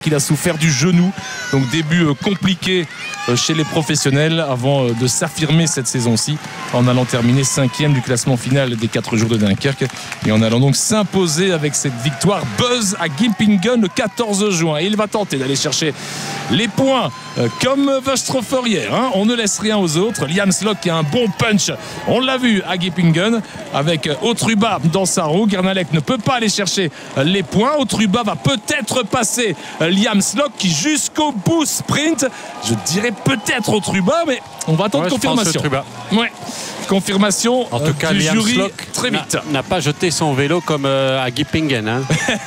qu'il a souffert du genou, donc début compliqué chez les professionnels avant de s'affirmer cette saison-ci en allant terminer 5e du classement final des 4 jours de Dunkerque et en allant donc s'imposer avec cette victoire buzz à Gimpingen le 14 juin. Et il va tenter d'aller chercher les points comme Wöstrofer hier, hein. On ne laisse rien aux autres. Liam Slock qui a un bon punch, on l'a vu à Gimpingen avec Otruba dans sa roue. Guernalec ne peut pas aller chercher les points. Otruba va peut-être passer Liam Slock qui jusqu'au bout sprint. Je dirais peut-être Otruba, mais on va attendre confirmation. Ouais. Confirmation en tout cas, du Liam jury Slock très vite. N'a pas jeté son vélo comme à Gimpingen. Hein.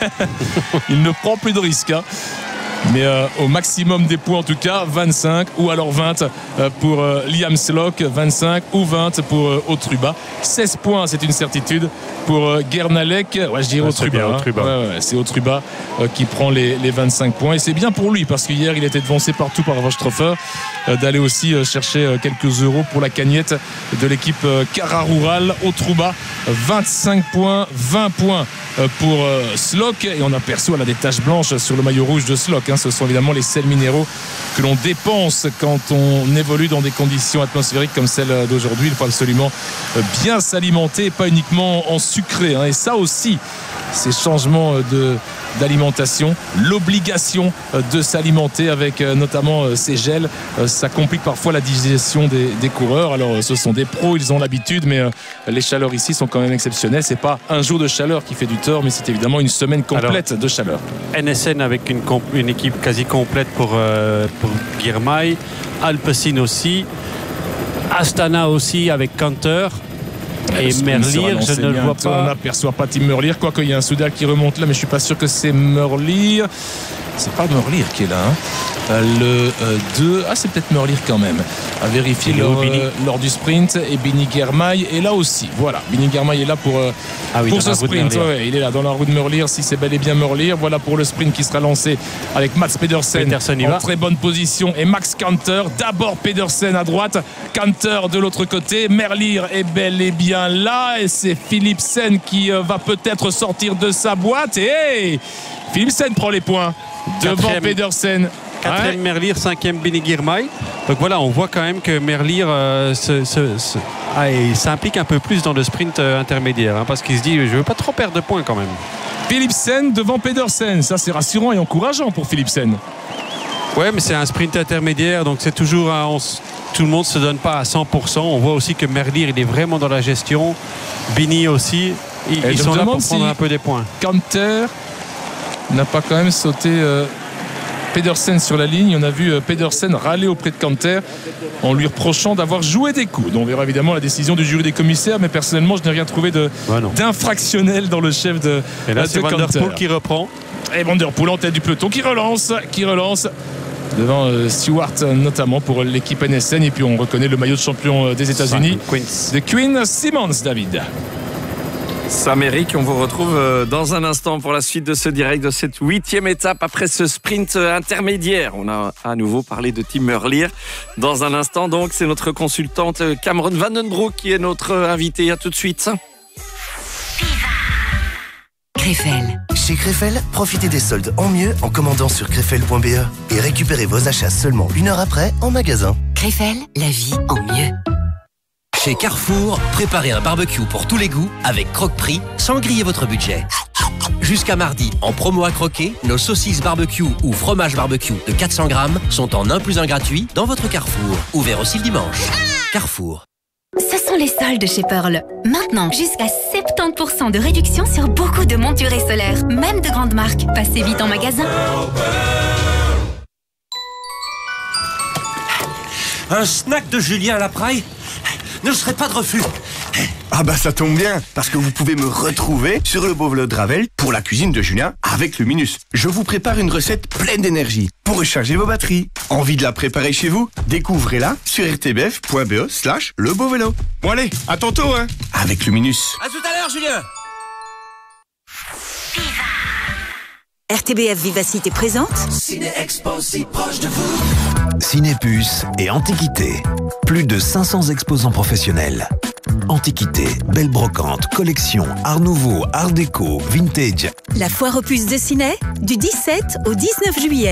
Il ne prend plus de risques. Hein. Mais au maximum des points en tout cas, 25 ou alors 20 pour Liam Slock, 25 ou 20 pour Otruba. 16 points, c'est une certitude pour Guernalec. Ouais, je dirais Otruba. Hein. Ouais, c'est Otruba qui prend les 25 points. Et c'est bien pour lui parce qu'hier, il était devancé partout par Wöstrofer d'aller aussi chercher quelques euros pour la cagnotte de l'équipe Cara Rural. Otruba, 25 points, 20 points pour Slock. Et on aperçoit là des taches blanches sur le maillot rouge de Slock. Ce sont évidemment les sels minéraux que l'on dépense quand on évolue dans des conditions atmosphériques comme celle d'aujourd'hui. Il faut absolument bien s'alimenter et pas uniquement en sucré. Et ça aussi, ces changements d'alimentation, l'obligation de s'alimenter avec notamment ces gels, ça complique parfois la digestion des coureurs. Alors ce sont des pros, ils ont l'habitude, mais les chaleurs ici sont quand même exceptionnelles. C'est pas un jour de chaleur qui fait du tort, mais c'est évidemment une semaine complète de chaleur. NSN avec une équipe quasi complète pour Girmay, Alpecin aussi, Astana aussi avec Canter. Et Merlier, je ne le vois pas. On n'aperçoit pas Tim Merlier, quoique il y a un Soudal qui remonte là, mais je suis pas sûr que c'est Merlier. C'est pas Merlier qui est là. Le 2, c'est peut-être Merlier quand même. À vérifier lors du sprint. Et Bini Girmay est là aussi. Voilà, Bini Girmay est là pour ce sprint. Ouais, il est là dans la roue de Merlier, si c'est bel et bien Merlier. Voilà pour le sprint qui sera lancé avec Mats Pedersen en très bonne position et Max Canter. D'abord Pedersen à droite, Canter de l'autre côté. Merlier est bel et bien là et c'est Philipsen qui va peut-être sortir de sa boîte. Et Philipsen prend les points devant Pedersen. 4e Merlier, 5e Bini Girmay. Donc voilà, on voit quand même que Merlier il s'implique un peu plus dans le sprint intermédiaire, parce qu'il se dit je ne veux pas trop perdre de points quand même. Philipsen devant Pedersen, ça c'est rassurant et encourageant pour Philipsen. Ouais, mais c'est un sprint intermédiaire, donc c'est toujours tout le monde ne se donne pas à 100%. On voit aussi que Merlier il est vraiment dans la gestion, Bini aussi. Ils sont là pour prendre un peu des points. Canter n'a pas quand même sauté Pedersen sur la ligne. On a vu Pedersen râler auprès de Canter en lui reprochant d'avoir joué des coups. Donc on verra évidemment la décision du jury des commissaires, mais personnellement je n'ai rien trouvé d'infractionnel dans le chef de Canter. Et là c'est Van der Poel qui reprend. Et Van der Poel en tête du peloton qui relance devant Stewart notamment pour l'équipe NSN. Et puis on reconnaît le maillot de champion des États-Unis de Quinn Simmons. David Sam Eric, on vous retrouve dans un instant pour la suite de ce direct de cette 8e étape après ce sprint intermédiaire. On a à nouveau parlé de Tim Merlier. Dans un instant donc, c'est notre consultante Cameron Vandenbroek qui est notre invitée. À tout de suite. Krefel. Chez Krefel, profitez des soldes en mieux en commandant sur krefel.be et récupérez vos achats seulement 1 heure après en magasin. Krefel, la vie en mieux. Chez Carrefour, préparez un barbecue pour tous les goûts avec Croque-Prix sans griller votre budget. Jusqu'à mardi, en promo à croquer, nos saucisses barbecue ou fromage barbecue de 400 grammes sont en 1+1 gratuit dans votre Carrefour. Ouvert aussi le dimanche. Carrefour. Ce sont les soldes chez Pearl. Maintenant, jusqu'à 70% de réduction sur beaucoup de montures et solaires, même de grandes marques. Passez vite en magasin. Un snack de Julien à la Praille ne serait pas de refus. Ah bah ça tombe bien, parce que vous pouvez me retrouver sur le beau vélo de Ravel pour la cuisine de Julien avec Luminus. Je vous prépare une recette pleine d'énergie pour recharger vos batteries. Envie de la préparer chez vous? Découvrez-la sur rtbf.be/lebeauvélo. Bon allez, à tantôt avec Luminus. À tout à l'heure Julien. RTBF Vivacité présente Ciné Expo si proche de vous. Cinépuce et Antiquité. Plus de 500 exposants professionnels. antiquité, belle brocante, collection, art nouveau, art déco, vintage. La foire aux puces de Ciné, du 17 au 19 juillet.